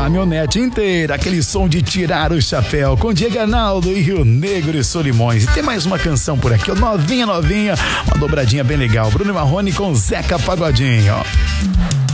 caminhonete inteira, aquele som de tirar o chapéu com Diego Arnaldo e Rio Negro e Solimões. E tem mais uma canção por aqui, novinha, uma dobradinha bem legal, Bruno Marrone com Zeca Pagodinho.